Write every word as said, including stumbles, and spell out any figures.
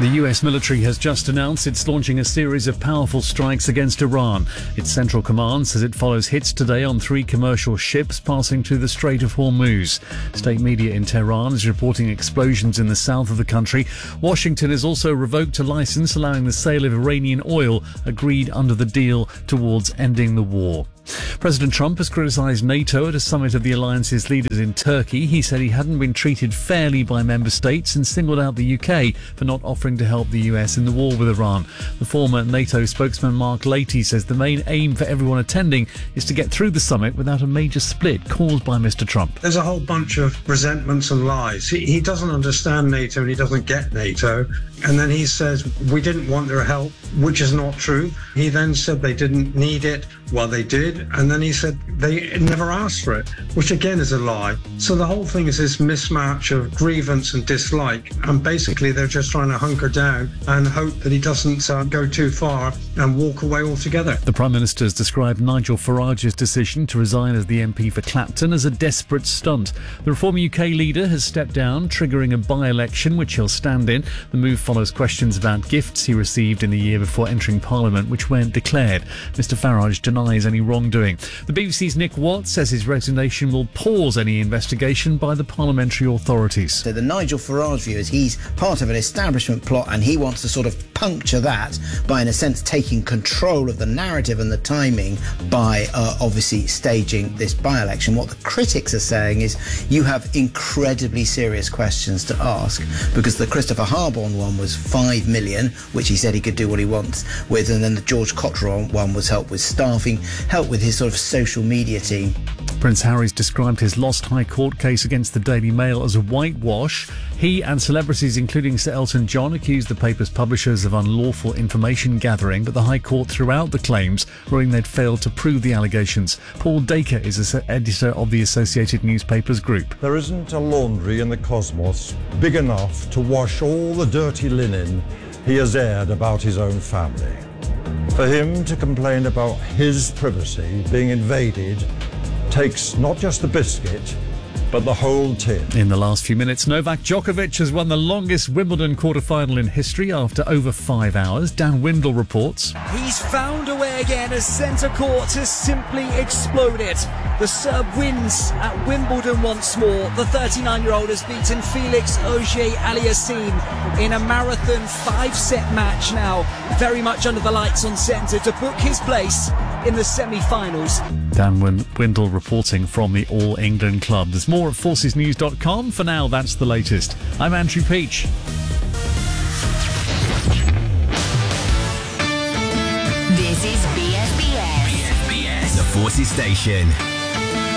The U S military has just announced it's launching a series of powerful strikes against Iran. Its Central Command says it follows hits today on three commercial ships passing through the Strait of Hormuz. State media in Tehran is reporting explosions in the south of the country. Washington has also revoked a license allowing the sale of Iranian oil agreed under the deal towards ending the war. President Trump has criticised NATO at a summit of the alliance's leaders in Turkey. He said he hadn't been treated fairly by member states and singled out the U K for not offering to help the U S in the war with Iran. The former NATO spokesman Mark Leahy says the main aim for everyone attending is to get through the summit without a major split caused by Mister Trump. There's a whole bunch of resentments and lies. He, he doesn't understand NATO and he doesn't get NATO. And then he says, we didn't want their help, which is not true. He then said they didn't need it. Well, they did. And then he said they never asked for it, which again is a lie. So the whole thing is this mismatch of grievance and dislike. And basically they're just trying to hunker down and hope that he doesn't uh, go too far and walk away altogether. The Prime Minister has described Nigel Farage's decision to resign as the M P for Clapton as a desperate stunt. The Reform U K leader has stepped down, triggering a by-election which he'll stand in. The move follows questions about gifts he received in the year before entering Parliament, which weren't declared. Mister Farage denies any wrongdoing. The B B C's Nick Watt says his resignation will pause any investigation by the parliamentary authorities. So the Nigel Farage view is he's part of an establishment plot and he wants to sort of puncture that by, in a sense, taking control of the narrative and the timing by uh, obviously staging this by-election. What the critics are saying is you have incredibly serious questions to ask because the Christopher Harborne one was five million, which he said he could do what he wants with, and then the George Cotterell one was help with staffing, help with his sort of social media team. Prince Harry's described his lost High Court case against the Daily Mail as a whitewash. He and celebrities including Sir Elton John accused the paper's publishers of unlawful information gathering, but the High Court threw out the claims, ruling they'd failed to prove the allegations. Paul Dacre is an editor of the Associated Newspapers Group. There isn't a laundry in the cosmos big enough to wash all the dirty linen he has aired about his own family. For him to complain about his privacy being invaded takes not just the biscuit, but the whole tin. In the last few minutes, Novak Djokovic has won the longest Wimbledon quarter-final in history after over five hours. Dan Windle reports. He's found a way again as centre court has simply exploded. The Serb wins at Wimbledon once more. The thirty-nine-year-old has beaten Felix Auger-Aliassime in a marathon five-set match now, very much under the lights on centre to book his place in the semi-finals. Dan Windle reporting from the All England Club. There's more at forces news dot com. For now, that's the latest. I'm Andrew Peach. This is B S B S. B S B S, the Forces Station.